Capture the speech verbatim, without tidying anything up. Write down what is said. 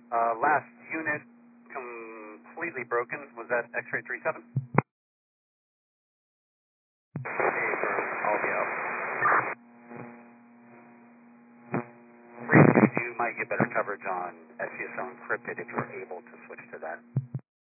Uh, last unit completely broken. Was that X-ray three seven? Okay, for all the out. You might get better coverage on S C S O encrypted if you're able to switch to that.